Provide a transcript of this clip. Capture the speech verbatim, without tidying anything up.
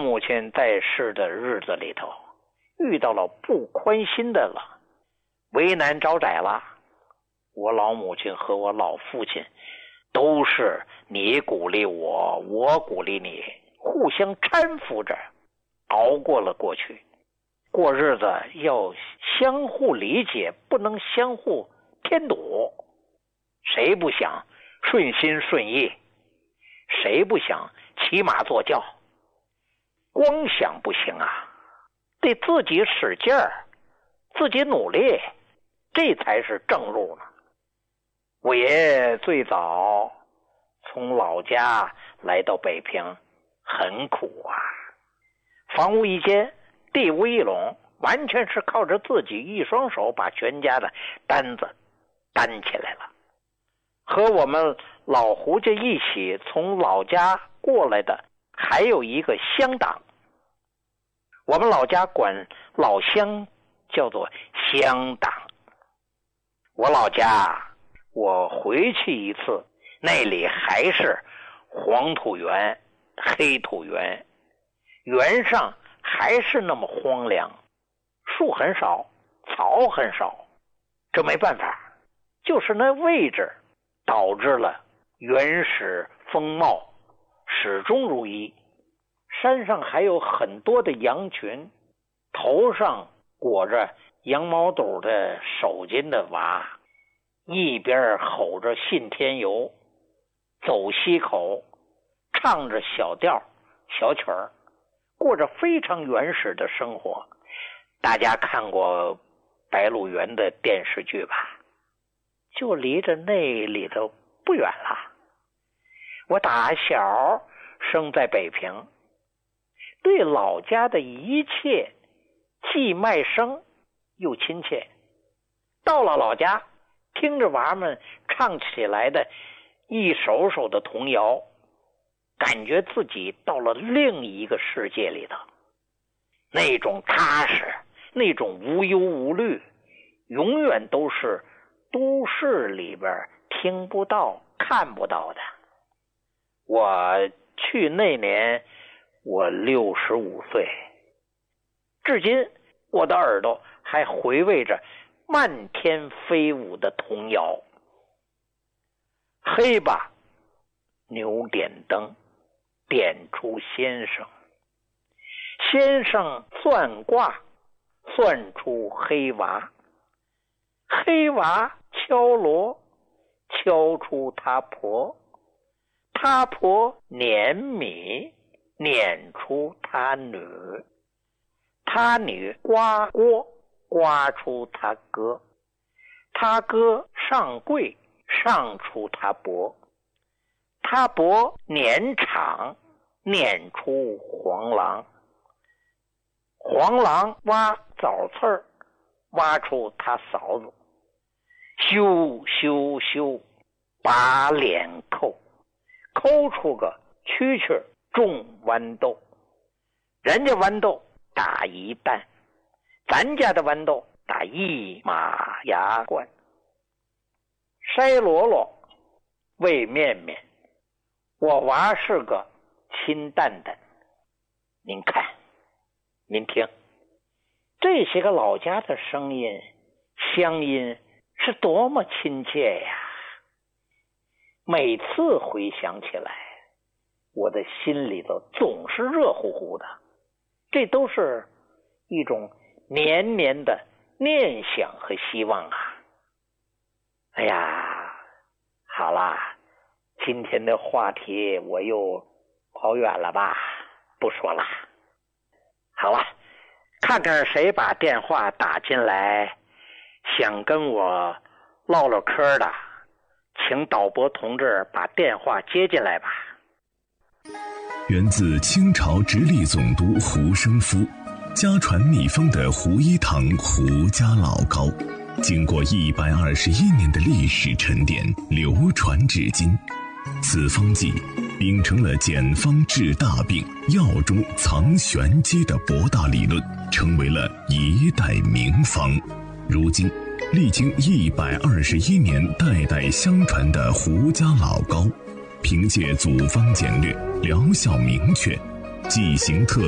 母亲在世的日子里头遇到了不宽心的了，为难招窄了。我老母亲和我老父亲都是你鼓励我，我鼓励你，互相搀扶着熬过了过去。过日子要相互理解，不能相互添堵。谁不想顺心顺意？谁不想骑马坐轿？光想不行啊，得自己使劲儿，自己努力，这才是正路呢。我爷爷最早从老家来到北平，很苦啊，房屋一间，地无一垄，完全是靠着自己一双手把全家的担子担起来了。和我们老胡家一起从老家过来的还有一个乡党，我们老家管老乡叫做乡党。我老家我回去一次，那里还是黄土原黑土原，原上还是那么荒凉，树很少，草很少。这没办法，就是那位置导致了原始风貌始终如一。山上还有很多的羊群，头上裹着羊毛肚的手巾的娃，一边吼着信天游，走西口，唱着小调小曲儿，过着非常原始的生活。大家看过白鹿原的电视剧吧？就离着那里头不远了。我打小生在北平，对老家的一切既陌生又亲切。到了老家，听着娃们唱起来的一首首的童谣，感觉自己到了另一个世界里头，那种踏实，那种无忧无虑，永远都是都市里边听不到看不到的。我去那年我六十五岁，至今我的耳朵还回味着漫天飞舞的童谣。黑吧，牛点灯，点出先生，先生算卦，算出黑娃，黑娃敲锣，敲出他婆，他婆碾米，碾出他女，他女刮锅，刮出他哥，他哥上柜，上出他伯，他伯撵场，撵出黄狼，黄狼挖枣刺儿，挖出他嫂子，羞羞羞，把脸抠，抠出个蛐蛐种豌豆。人家豌豆打一担，咱家的豌豆打一马牙罐。筛箩箩，喂面面，我娃是个亲蛋蛋。您看，您听，这些个老家的声音乡音是多么亲切呀！每次回想起来，我的心里头总是热乎乎的，这都是一种绵绵的念想和希望啊！哎呀，好啦，今天的话题我又跑远了吧，不说了。好了，看看谁把电话打进来，想跟我唠唠嗑的，请导播同志把电话接进来吧。 源自清朝直隶总督胡生夫，家传秘方的胡一堂胡家老膏，经过一百二十一年的历史沉淀，流传至今。此方剂秉承了简方治大病、药中藏玄机的博大理论，成为了一代名方。如今历经一百二十一年代代相传的胡家老膏，凭借组方简略、疗效明确，剂型特